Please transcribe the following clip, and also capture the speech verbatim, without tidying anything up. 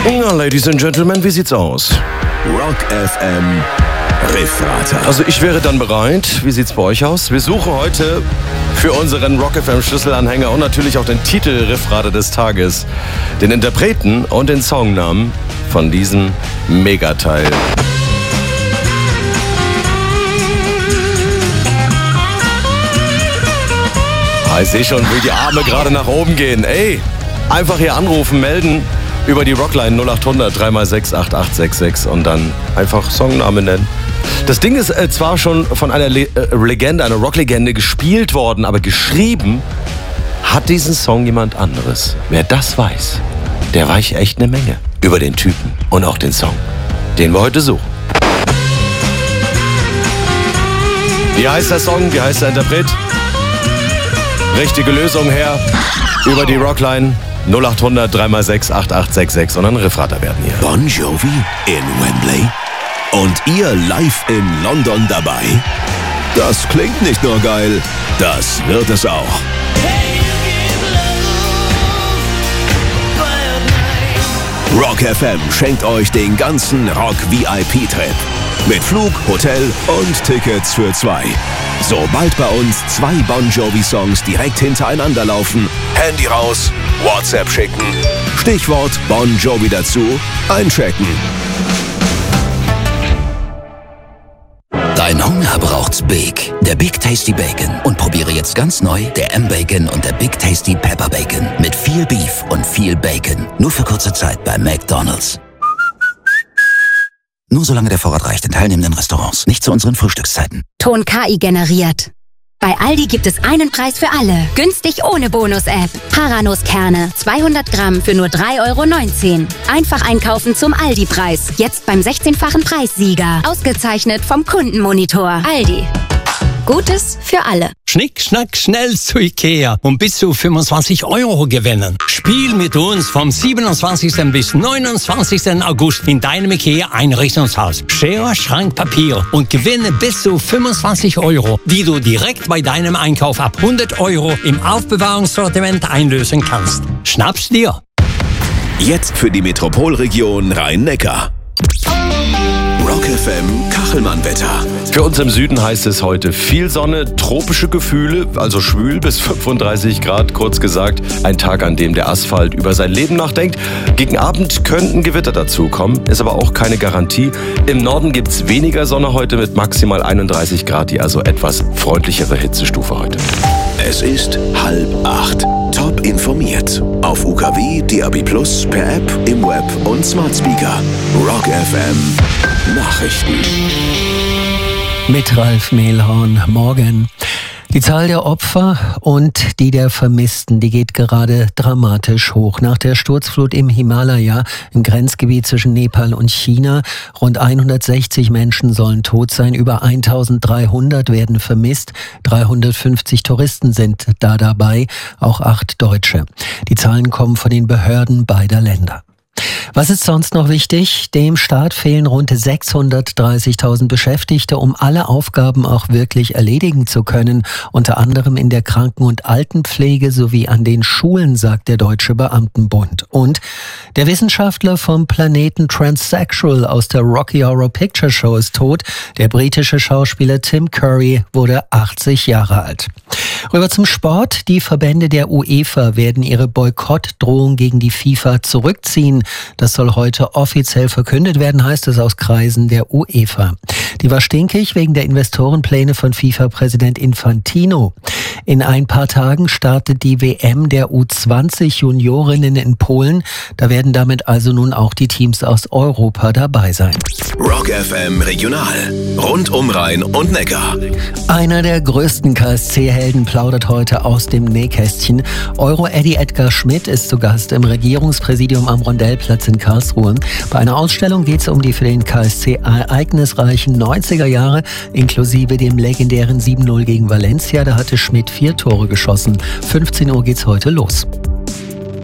Ja, Ladies and Gentlemen, wie sieht's aus? Rock F M Riffrater. Also ich wäre dann bereit. Wie sieht's bei euch aus? Wir suchen heute für unseren Rock F M Schlüsselanhänger und natürlich auch den Titel Riffrater des Tages, den Interpreten und den Songnamen von diesem Megateil. Ah, ich sehe schon, wie die Arme gerade nach oben gehen. Ey, einfach hier anrufen, melden über die Rockline null acht hundert drei mal sechs acht acht sechs sechs und dann einfach Songname nennen. Das Ding ist äh, zwar schon von einer Le- äh, Legende, einer Rocklegende gespielt worden, aber geschrieben hat diesen Song jemand anderes. Wer das weiß, der weiß echt eine Menge über den Typen und auch den Song, den wir heute suchen. Wie heißt der Song? Wie heißt der Interpret? Richtige Lösung her über die Rockline null acht hundert drei mal sechs acht acht sechs sechs und dann Riffrater werden hier. Bon Jovi in Wembley und ihr live in London dabei? Das klingt nicht nur geil, das wird es auch. Rock F M schenkt euch den ganzen Rock-V I P-Trip. Mit Flug, Hotel und Tickets für zwei. Sobald bei uns zwei Bon Jovi-Songs direkt hintereinander laufen, Handy raus, WhatsApp schicken, Stichwort Bon Jovi dazu, einchecken. Dein Hunger braucht's Big. Der Big Tasty Bacon. Und probiere jetzt ganz neu der M-Bacon und der Big Tasty Pepper Bacon. Mit viel Beef und viel Bacon. Nur für kurze Zeit bei McDonald's. Nur solange der Vorrat reicht in teilnehmenden Restaurants. Nicht zu unseren Frühstückszeiten. Ton K I generiert. Bei Aldi gibt es einen Preis für alle. Günstig ohne Bonus-App. Haranuskerne, zweihundert Gramm für nur drei Euro neunzehn. Einfach einkaufen zum Aldi-Preis. Jetzt beim sechzehnfachen Preissieger. Ausgezeichnet vom Kundenmonitor. Aldi. Gutes für alle. Schnick, schnack, schnell zu Ikea und bis zu fünfundzwanzig Euro gewinnen. Spiel mit uns vom siebenundzwanzigsten bis neunundzwanzigsten August in deinem Ikea-Einrichtungshaus. Schere, Schrank, Papier und gewinne bis zu fünfundzwanzig Euro, die du direkt bei deinem Einkauf ab hundert Euro im Aufbewahrungssortiment einlösen kannst. Schnapp's dir! Jetzt für die Metropolregion Rhein-Neckar. Rock F M Kachelmann-Wetter. Für uns im Süden heißt es heute viel Sonne, tropische Gefühle, also schwül bis fünfunddreißig Grad, kurz gesagt. Ein Tag, an dem der Asphalt über sein Leben nachdenkt. Gegen Abend könnten Gewitter dazukommen, ist aber auch keine Garantie. Im Norden gibt es weniger Sonne heute mit maximal einunddreißig Grad, die also etwas freundlichere Hitzestufe heute. Es ist halb acht. Top informiert. Auf U K W, D A B plus, per App, im Web und Smart Speaker. Rock F M Nachrichten. Mit Ralf Mehlhorn. Morgen. Die Zahl der Opfer und die der Vermissten, die geht gerade dramatisch hoch. Nach der Sturzflut im Himalaya, im Grenzgebiet zwischen Nepal und China, rund hundertsechzig Menschen sollen tot sein, über eintausenddreihundert werden vermisst, dreihundertfünfzig Touristen sind da dabei, auch acht Deutsche. Die Zahlen kommen von den Behörden beider Länder. Was ist sonst noch wichtig? Dem Staat fehlen rund sechshundertdreißigtausend Beschäftigte, um alle Aufgaben auch wirklich erledigen zu können, unter anderem in der Kranken- und Altenpflege sowie an den Schulen, sagt der Deutsche Beamtenbund. Und der Wissenschaftler vom Planeten Transsexual aus der Rocky Horror Picture Show ist tot. Der britische Schauspieler Tim Curry wurde achtzig Jahre alt. Rüber zum Sport. Die Verbände der UEFA werden ihre Boykottdrohung gegen die FIFA zurückziehen. Das soll heute offiziell verkündet werden, heißt es aus Kreisen der UEFA. Die war stinkig wegen der Investorenpläne von FIFA-Präsident Infantino. In ein paar Tagen startet die W M der U zwanzig Juniorinnen in Polen. Da werden damit also nun auch die Teams aus Europa dabei sein. Rock F M Regional. Rund um Rhein und Neckar. Einer der größten K S C-Helden plaudert heute aus dem Nähkästchen. Euro-Eddie Edgar Schmidt ist zu Gast im Regierungspräsidium am Rondellplatz in Karlsruhe. Bei einer Ausstellung geht es um die für den K S C ereignisreichen neunziger Jahre, inklusive dem legendären sieben null gegen Valencia. Da hatte Schmidt vier Tore geschossen. fünfzehn Uhr geht's heute los.